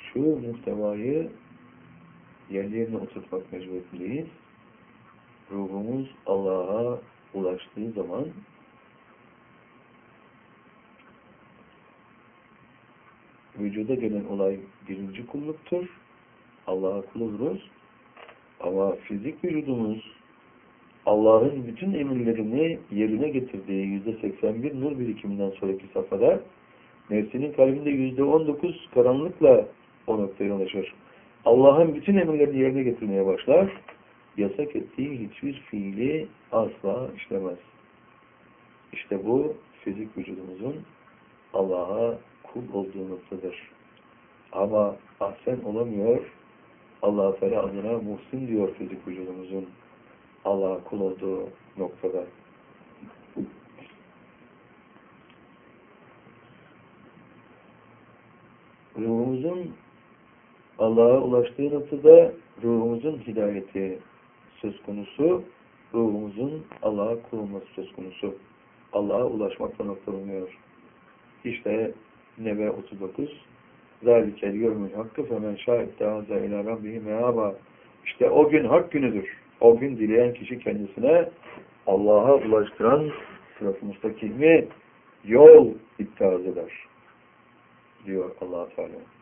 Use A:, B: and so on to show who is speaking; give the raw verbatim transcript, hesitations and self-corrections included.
A: şu muhtevayı yerli yerine oturtmak mecburiyetindeyiz. Ruhumuz Allah'a ulaştığı zaman vücuda gelen olay birinci kulluktur. Allah'a kul oluruz. Ama fizik vücudumuz Allah'ın bütün emirlerini yerine getirdiği yüzde seksen bir nur birikiminden sonraki safhada nefsinin kalbinde yüzde on dokuz karanlıkla o noktaya ulaşır. Allah'ın bütün emirlerini yerine getirmeye başlar. Yasak ettiği hiçbir fiili asla işlemez. İşte bu fizik vücudumuzun Allah'a kul olduğu noktadır. Ama ahsen olamıyor. Allah-u Teala adına muhsin diyor fizik vücudumuzun Allah'a kul olduğu noktada. Ruhumuzun Allah'a ulaştığı noktada ruhumuzun hidayeti söz konusu, ruhumuzun Allah'a kul olması söz konusu. Allah'a ulaşmakla noktalanıyor. İşte Nebe otuz dokuz ذَٰلِكَ الْيَوْمُ الْحَقِّ فَمَنْ شَاءَ اتَّخَذَ اِلَى رَبِّهِ مَآبًا İşte o gün hak günüdür. O gün dileyen kişi kendisine Allah'a ulaştıran sırat-ı müstakimi yol ittihaz eder diyor Allah Teala.